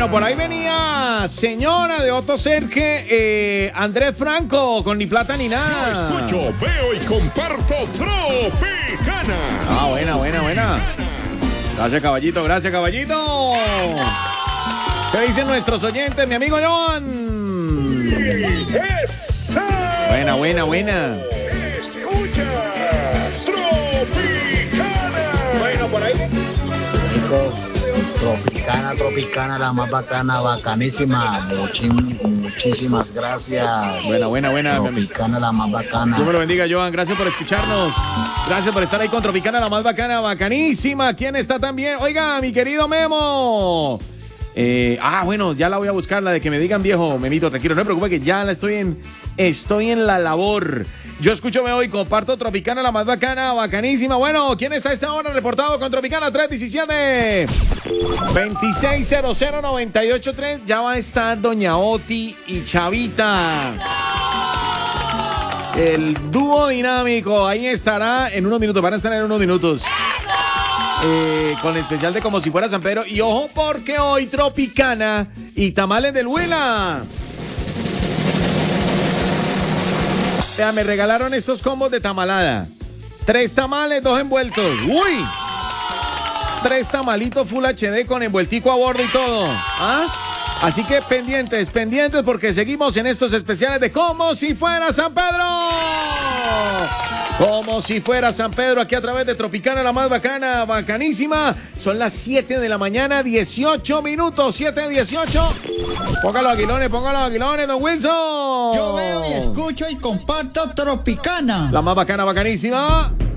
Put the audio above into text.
Bueno, por ahí venía señora de Otto Serge, Andrés Franco, con Ni Plata Ni Nada. Yo escucho, veo y comparto Tropicana. Ah, buena. Gracias, caballito, ¿Qué dicen nuestros oyentes, mi amigo Joan? ¡Esa! Buena. Escuchas Tropicana. Bueno, por ahí. Tropicana, la más bacana, bacanísima. Muchísimas gracias. Buena. Tropicana, la más bacana. Dios me lo bendiga, Joan. Gracias por escucharnos. Gracias por estar ahí con Tropicana, la más bacana, bacanísima. ¿Quién está también? Oiga, mi querido Memo. Bueno, ya la voy a buscar, la de que me digan viejo, Memito, tranquilo, no me preocupe que ya la estoy en la labor. Yo escucho, me voy, comparto Tropicana, la más bacana, bacanísima. Bueno, ¿quién está a esta hora reportado con Tropicana 317? 2600-983. Ya va a estar Doña Oti y Chavita. El dúo dinámico, ahí estará en unos minutos, van a estar en unos minutos. Con especial de Como Si Fuera San Pedro. Y ojo, porque hoy Tropicana y tamales del Huila. Vea, me regalaron estos combos de tamalada. 3 tamales, 2 envueltos. ¡Uy! 3 tamalitos Full HD con envueltico a bordo y todo. Así que pendientes, porque seguimos en estos especiales de Como Si Fuera San Pedro. Como Si Fuera San Pedro, aquí a través de Tropicana, la más bacana, bacanísima. Son las 7 de la mañana, 18 minutos, 7:18. Póngalo aguilones, don Wilson. Yo veo y escucho y comparto Tropicana. La más bacana, bacanísima.